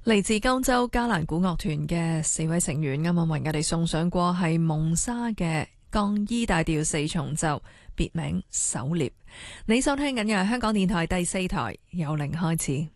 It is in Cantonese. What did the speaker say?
嚟自歐洲加蘭古樂團嘅4位成員啱啱為我哋送上過係蒙沙嘅降 E 大調4重奏，別名狩獵。你收聽緊嘅係香港電台第4台，由零開始。